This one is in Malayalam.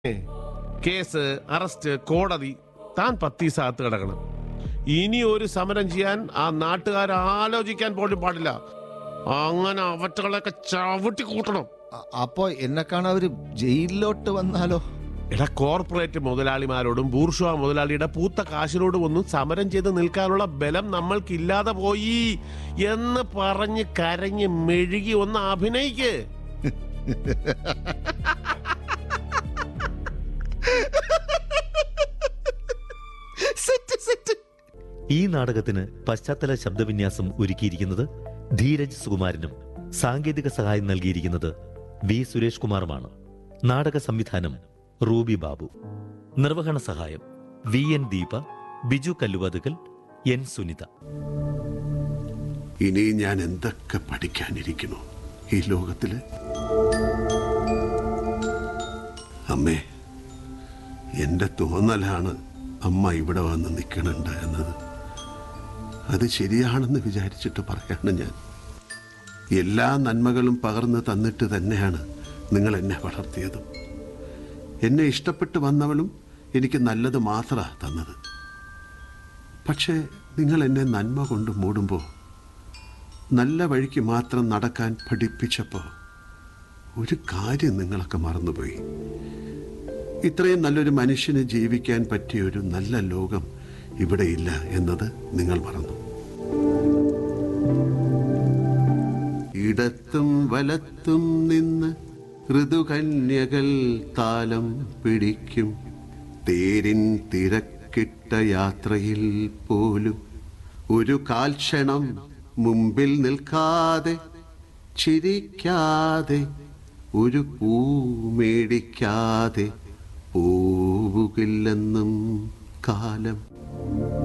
കേസ്, അറസ്റ്റ്, കോടതി, താൻ 10 ദിവസത്ത് കിടക്കണം. ഇനി ഒരു സമരം ചെയ്യാൻ ആ നാട്ടുകാർ ആലോചിക്കാൻ പോലും പാടില്ല. അങ്ങനെ അവറ്റകളൊക്കെ ചവിട്ടി കൂട്ടണം. അപ്പോ എന്നെ കാണാൻ അവര് ജയിലിലോട്ട് വന്നാലോ? എടാ, കോർപ്പറേറ്റ് മുതലാളിമാരോടും ബൂർഷ്വാ മുതലാളിയുടെ പൂത്ത കാശിനോടും ഒന്നും സമരം ചെയ്ത് നിൽക്കാനുള്ള ബലം നമ്മൾക്കില്ലാതെ പോയി എന്ന് പറഞ്ഞ് കരഞ്ഞ് മെഴുകി ഒന്ന് അഭിനയിക്ക്. ഈ നാടകത്തിന് പശ്ചാത്തല ശബ്ദവിന്യാസം ഒരുക്കിയിരിക്കുന്നത് ധീരജ് സുകുമാരനും സാങ്കേതിക സഹായം നൽകിയിരിക്കുന്നത് വി സുരേഷ് കുമാറുമാണ്. നാടക സംവിധാനം റൂബി ബാബു. നിർവഹണ സഹായം V N Deepa, Biju കല്ലുവാതുകൽ, N Sunitha. ഇനി ഞാൻ എന്തൊക്കെ പഠിക്കാനിരിക്കുന്നു ഈ ലോകത്തില്. അമ്മേ, എന്റെ തോന്നലാണ് അമ്മ ഇവിടെ വന്ന് നിൽക്കണുണ്ട് എന്നത്. അത് ശരിയാണെന്ന് വിചാരിച്ചിട്ട് പറയാണ് ഞാൻ. എല്ലാ നന്മകളും പകർന്നു തന്നിട്ട് തന്നെയാണ് നിങ്ങൾ എന്നെ വളർത്തിയതും. എന്നെ ഇഷ്ടപ്പെട്ട് വന്നവളും എനിക്ക് നല്ലത് മാത്രമാണ് തന്നത്. പക്ഷേ നിങ്ങൾ എന്നെ നന്മ കൊണ്ട് മൂടുമ്പോൾ, നല്ല വഴിക്ക് മാത്രം നടക്കാൻ പഠിപ്പിച്ചപ്പോൾ ഒരു കാര്യം നിങ്ങളൊക്കെ മറന്നുപോയി. ഇത്രയും നല്ലൊരു മനുഷ്യന് ജീവിക്കാൻ പറ്റിയ ഒരു നല്ല ലോകം ഇവിടെ ഇല്ല എന്നത് നിങ്ങൾ മറന്നു. ഇടത്തും വലത്തും നിന്ന് ഋതുകന്യകൾ താലം പിടിക്കും. തേരിൻ തിരക്കിട്ട യാത്രയിൽ പോലും ഒരു കാൽക്ഷണം മുമ്പിൽ നിൽക്കാതെ, ചിരിക്കാതെ, ഒരു പൂ മേടിക്കാതെ പോവുകില്ലെന്നും കാലം.